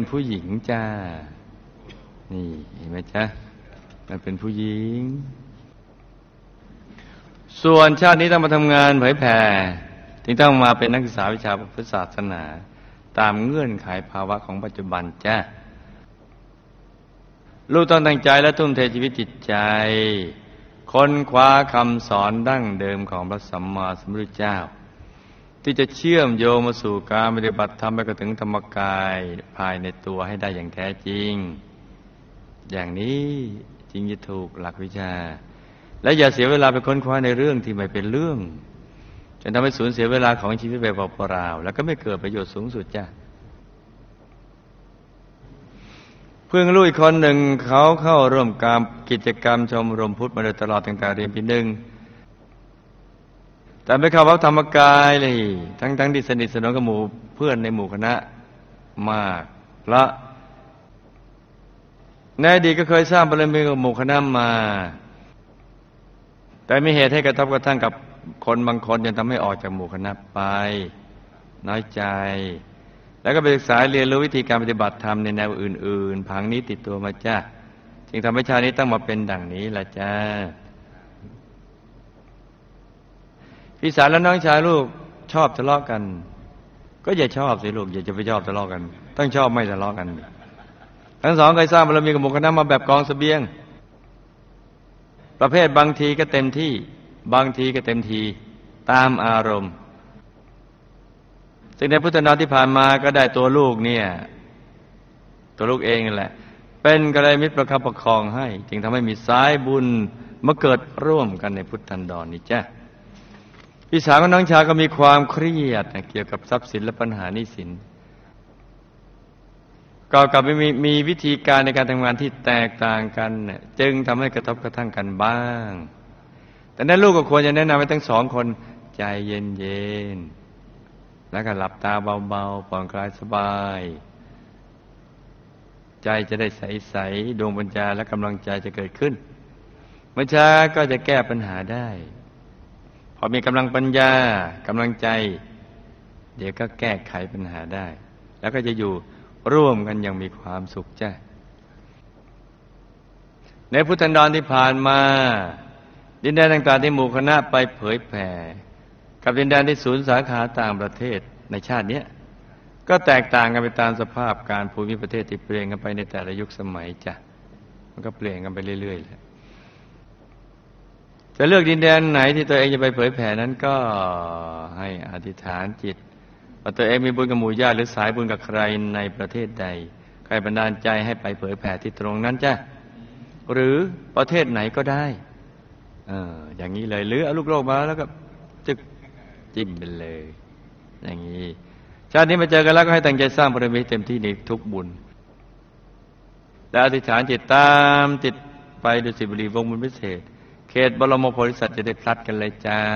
ผู้หญิงจ้านี่เห็นไหมจ๊ะมันเป็นผู้หญิงส่วนชาตินี้ต้องมาทำงานเผยแผ่จึงต้องมาเป็นนักศึกษาวิชาพุทธศาสนาตามเงื่อนไขภาวะของปัจจุบันจ้าลูกต้องตั้งใจและทุ่มเทชีวิตจิตใจค้นคว้าคำสอนดั้งเดิมของพระสัมมาสัมพุทธเจ้าที่จะเชื่อมโยงมาสู่การปฏิบัติธรรมไปถึงธรรมกายภายในตัวให้ได้อย่างแท้จริงอย่างนี้จริงจะถูกหลักวิชาและอย่าเสียเวลาไปค้นคว้าในเรื่องที่ไม่เป็นเรื่องจนทำให้สูญเสียเวลาของชีวิตไปเปล่าๆแล้วก็ไม่เกิดประโยชน์สูงสุดจ้ะเพื่อนลูกอีกคนหนึ่งเขาเข้าร่วมการกิจกรรมชมรมพุทธมาโดยตลอดตั้งแต่เรียนปีหนึ่งแต่ไม่เข้าวัดธรรมกายเลยทั้งที่สนิทสนมกับหมู่เพื่อนในหมู่คณะมากละในอดีตก็เคยสร้างบารมีกับหมู่คณะมาแต่มีเหตุให้กระทบกระทั่งกับคนบางคนจนทำให้ออกจากหมู่คณะไปน้อยใจแล้วก็ไปศึกษาเรียนรู้วิธีการปฏิบัติธรรมในแนวอื่นๆผังนี้ติดตัวมาจ้าจึงทำให้ชาตินี้ต้องมาเป็นดังนี้ล่ะจ้าพี่สาวและน้องชายลูกชอบทะเลาะกันก็อย่าชอบสิลูกอย่าจะไปชอบทะเลาะกันต้องชอบไม่ทะเลาะกันทั้งสองเคยสร้างบารมีกับหมู่คณะมาแบบกองเสบียงประเภทบางทีก็เต็มที่บางทีก็เต็มทีตามอารมณ์ซึ่งในพุทธนาที่ผ่านมาก็ได้ตัวลูกเนี่ยตัวลูกเองนั่นแหละเป็นกัลยาณมิตรประคับประคองให้จึงทำให้มีสายบุญมาเกิดร่วมกันในพุทธันดรนี่จ้ะพี่สาวกับน้องชายก็มีความเครียดเกี่ยวกับทรัพย์สินและปัญหาหนี้สินก็กลับมีวิธีการในการทำงานที่แตกต่างกันจึงทำให้กระทบกระทั่งกันบ้างแต่นั้นลูกก็ควรจะแนะนำให้ทั้งสองคนใจเย็นๆแล้วก็หลับตาเบาๆผ่อนคลายสบายใจจะได้ใสๆดวงปัญญาและกำลังใจจะเกิดขึ้นเมื่อช้าก็จะแก้ปัญหาได้พอมีกำลังปัญญากำลังใจเดี๋ยวก็แก้ไขปัญหาได้แล้วก็จะอยู่ร่วมกันอย่างมีความสุขจ้ะในพุทธันดรที่ผ่านมาดินแดนต่างๆที่หมู่คณะไปเผยแผ่กับดินแดนที่ศูนย์สาขาต่างประเทศในชาตินี้ก็แตกต่างกันไปตามสภาพการภูมิประเทศที่เปลี่ยนกันไปในแต่ละยุคสมัยจ้ะมันก็เปลี่ยนกันไปเรื่อยๆแหละจะเลือกดินแดนไหนที่ตัวเองจะไปเผยแผ่นั้นก็ให้อธิษฐานจิตว่าตัวเองมีบุญกับหมู่ญาติหรือสายบุญกับใครในประเทศใดใครบันดาลใจให้ไปเผยแผ่ที่ตรงนั้นจ้ะหรือประเทศไหนก็ได้อย่างนี้เลยหรือเอาลูกโลกมาแล้วก็จึกจิ้มไปเลยอย่างนี้ชาตินี้มาเจอกันแล้วก็ให้ตั้งใจสร้างบารมีเต็มที่ในทุกบุญและอธิษฐานจิตตามติดไปดุสิตบุรีวงบุญพิเศษเขตบรมโพธิสัตว์จะได้พลัดกันเลยจ้า